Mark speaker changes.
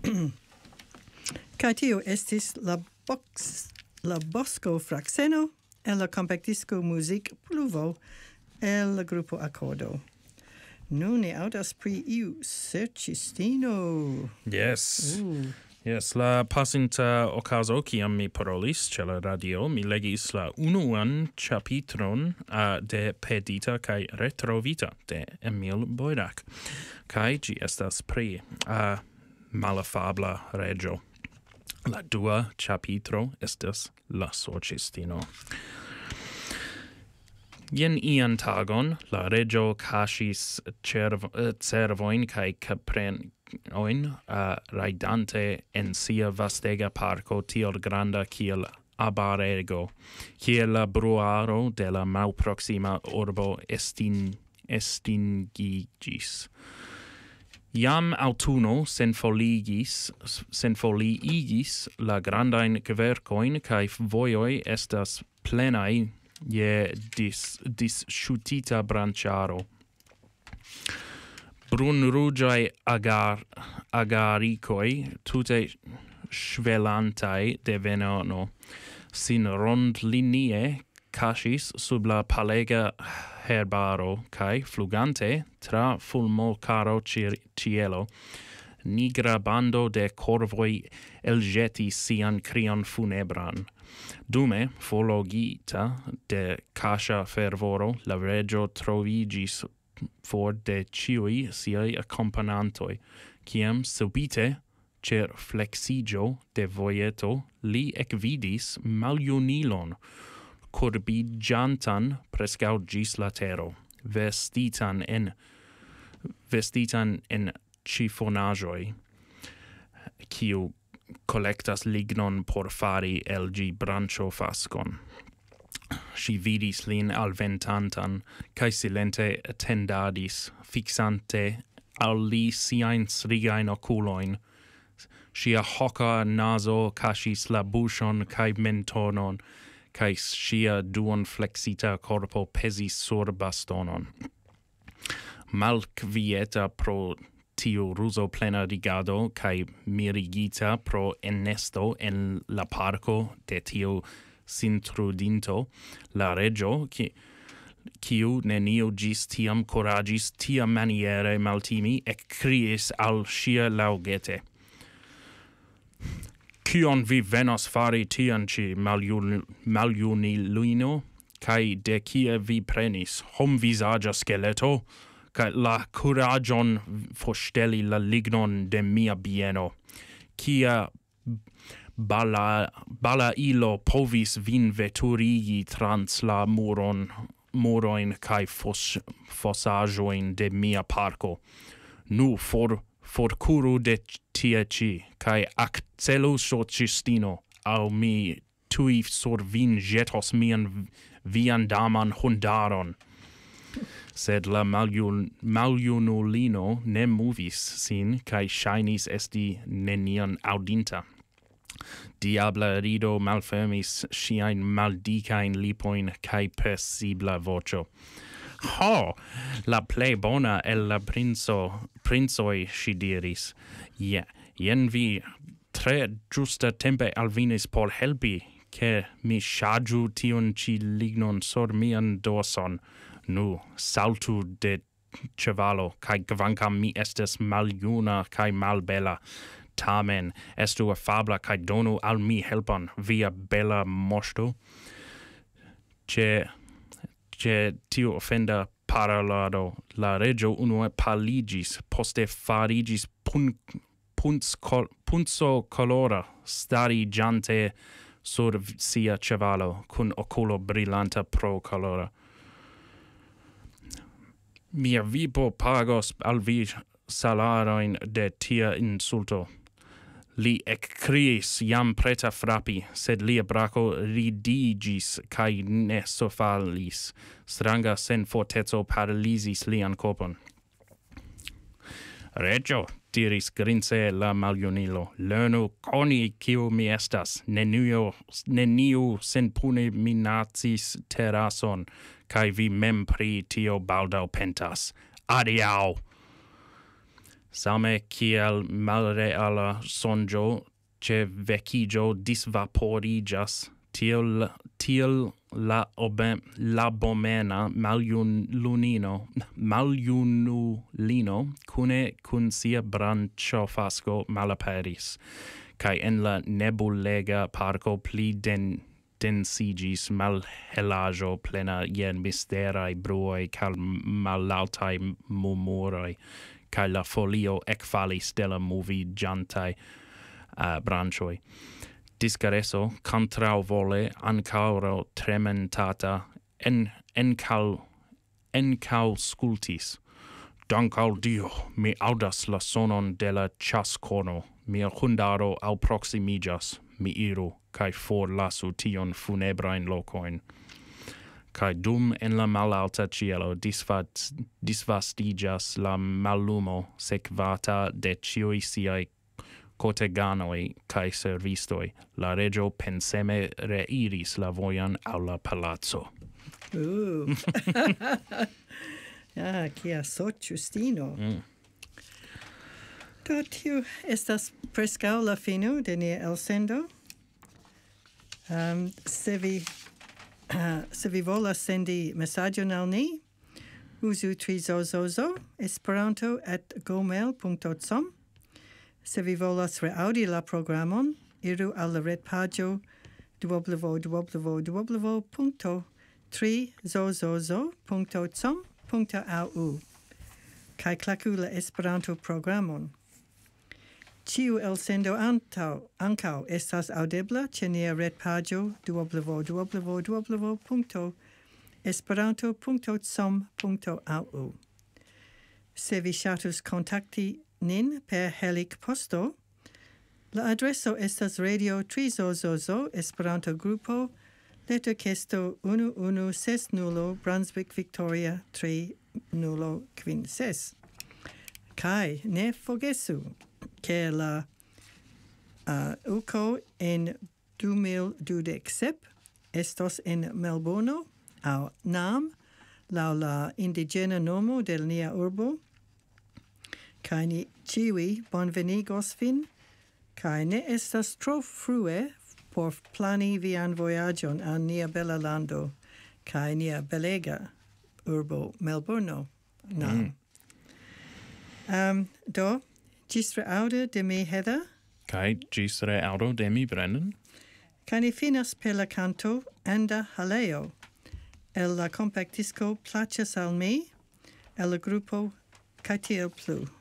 Speaker 1: Kaj tio estis la Bosco Fraxeno el la compactisco Music Pluvo el la grupo Accordo. Nun ni audas pri iu serĉistino.
Speaker 2: Yes. Yes, la pasinta okazo kiam mi parolis ĉe la radio, mi legis la unuan ĉapitron de Perdita kaj retrovita de Emil Boyrak. Kaj ĝi estas pri malafabla reĝo. La dua ĉapitro estas la sorĉistino. Jen ian tagon, la reĝo kaŝis cervojn kaj kaprenojn rajdante en sia vastega parko tiel granda kiel arbarego, kie la bruaro de la malproksima urbo estingiĝis. Iam autuno senfoliigis la grandajn kverkojn kaj vojoj estas plenaj je disŝutita branĉaro. Brunruĝaj agarikoj, tute ŝvelantaj de veneno, sin rondlinie kaŝis sub la palega herbaro kaj flugante tra fulmokaro ĉielo. Nigra bando de korvoj elĵetis sian krion funebran. Dume, forlogita de kaŝa fervoro, la reĝo troviĝis for de ĉiuj siaj akompanantoj, kiam subite, ĉe fleksiĝo de vojeto, li ekvidis maljunilon, kurbiĝantan preskaŭ ĝis la tero, vestitan en ĉifonaĵoj, kiu collectas lignon por fari el ĝi branĉofaskon. Ŝi vidis lin alventantan, kaj silente atendadis, fiksante al li siajn strigajn okulojn. Ŝia hoka nazo kaŝis la buŝon kaj mentonon, kaj ŝia duonfleksita korpo pezis sur bastonon. Malkvieta pro tiu ruzo plena rigado kaj mirigita pro enesto en la parko de tiu sintrudinto, la reĝo, kiu neniu ĝis tiam kuraĝis tiamaniere maltimi, ekkriis al ŝia laŭgete. Kion vi venos fari tian ĉi maljunulino, kaj de kie vi prenis homvizaĝa skeleto? Kaj la kuraĝon forŝteli la lignon de mia bieno. Kia balailo povis vin veturigi trans la murojn kaj fosaĵojn de mia parko. Nu, forkuru de tie ĉi, kaj akcelu sorĉistino, aŭ mi tuj sur vin ĵetos vian daman hundaron. Sed la maljunulino ne movis sin, kaj ŝajnis esti nenion aŭdinta. Diabla rido malfermis ŝiajn maldikajn lipojn kaj persibla voĉo. Ho, la plej bona el la princoj, ŝi diris. Jen vi tre ĝusta tempe alvenis por helpi, ke mi ŝarĝu tiun ĉi lignon sur mian dorson. Nu, saltu de ĉevalo, kaj kvankam mi estas maljuna kaj malbela, tamen estu afabla kaj donu al mi helpon, via bela moŝto. Ĉe tiu ofenda parolado, la reĝo unue paliĝis, poste fariĝis puncokolora, stariĝante sur sia ĉevalo, kun okulo brilanta pro koloro. Mia vipo pagos al vi salarojn de tia insulto. Li ekkriis jam preta frapi, sed lia brako ridiĝis kaj ne sofalis. Stranga senforteco paralizis lian korpon. Reĝo, diris grince la maljunilo, lernu koni kiu mi estas. Neniu senpune minacis terason, kaj vi mem pri tio baldaŭ pentas. Adiaŭ! Same kiel malreala sonĝo ĉe vekiĝo disvaporiĝas, tiel l'abomena maljunulino kune kun sia branĉofasko malaperis, kaj en la nebulega parko pli densiĝis malhelaĵo plena je misteraj bruoj kaj malaltaj murmuroj, kaj la folio ekfalis de la moviĝantaj branĉoj. Discareso contravole ancauro trementata encauscultis. Dank al Dio, mi audas la sonon de la ĉaskorno. Mia hundaro alproximiĝas. Mi iru, kaj forlasu tion funebrajn lokojn. Kaj dum en la malalta cielo disvastiĝas la mallumo sekvata de ĉiuj siaj corteganoi kai servistoi, la regio penseme reiris la vojan al la palazzo.
Speaker 1: Kia sotjustino. Do tiu estas preskaŭ la fino de nia elsendo. Se vi volas sendi mesaĝon al ni, uzu trizozozo esperanto@gmail.com. Se vi volas reaŭdi la programon, iru al la retpaĝo www.trizozozo.com.au kaj klaku la Esperanto-programon. Ĉiu elsendo ankaŭ estas aŭdebla ĉe nia retpaĝo www.esperanto.com.au. Se vi ŝatus kontakti nin per Helic-posto, la adreso estas Radio Trizozozo Esperanto Grupo, letterkesto 1160 Brunswick Victoria 3056. Kai ne forgesu ke la uko en 2027 estos en Melbourne aŭ Nam, laŭ la indigena nomo de nia urbo. Kai ni ĉiuj bonvenigos vin, kai ne estas tro frue por plani vian vojaĝon al nia bela lando kaj nia belega urbo Melbourne. Do, ĝis reaŭdo de mi, Heather.
Speaker 2: Kaj ĝis reaŭdo de mi, Brendan.
Speaker 1: Kaj ni finas per la kanto Anda Haleo, el la kompaktisko Plaĉas al mi, el la grupo Kaj tiel plu.